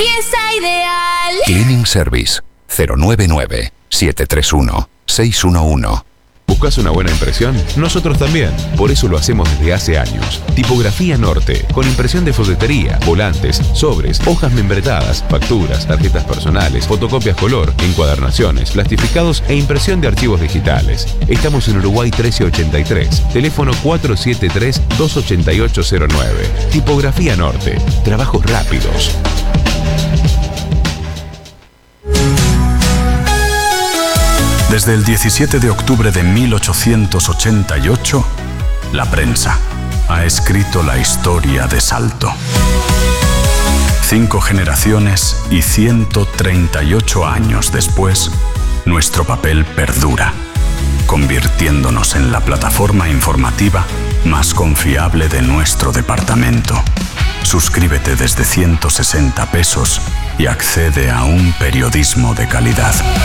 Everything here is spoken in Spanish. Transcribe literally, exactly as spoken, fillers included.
Pieza ideal. Cleaning Service cero nueve nueve, siete tres uno, seis uno uno. ¿Buscas una buena impresión? Nosotros también. Por eso lo hacemos desde hace años. Tipografía Norte, con impresión de folletería, volantes, sobres, hojas membretadas, facturas, tarjetas personales, fotocopias color, encuadernaciones, plastificados e impresión de archivos digitales. Estamos en Uruguay trece ochenta y tres, teléfono cuatro siete tres, dos ocho ocho cero nueve. Tipografía Norte, trabajos rápidos. Desde el diecisiete de octubre de mil ochocientos ochenta y ocho, la prensa ha escrito la historia de Salto. Cinco generaciones y ciento treinta y ocho años después, nuestro papel perdura, convirtiéndonos en la plataforma informativa más confiable de nuestro departamento. Suscríbete desde ciento sesenta pesos y accede a un periodismo de calidad.